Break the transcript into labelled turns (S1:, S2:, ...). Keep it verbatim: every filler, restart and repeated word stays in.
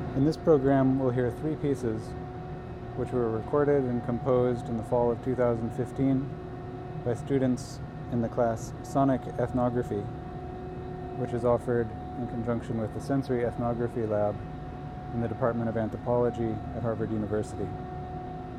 S1: In this program, we'll hear three pieces which were recorded and composed in the fall of two thousand fifteen by students in the class Sonic Ethnography, which is offered in conjunction with the Sensory Ethnography Lab in the Department of Anthropology at Harvard University.